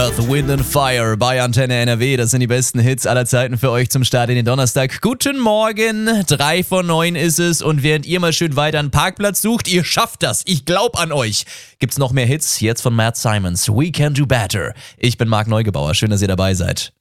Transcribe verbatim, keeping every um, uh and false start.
Earth, Wind and Fire bei Antenne N R W. Das sind die besten Hits aller Zeiten für euch zum Start in den Donnerstag. Guten Morgen, drei vor neun ist es und während ihr mal schön weiter einen Parkplatz sucht, ihr schafft das, ich glaub an euch. Gibt's noch mehr Hits? Jetzt von Matt Simons, We Can Do Better. Ich bin Marc Neugebauer, schön, dass ihr dabei seid.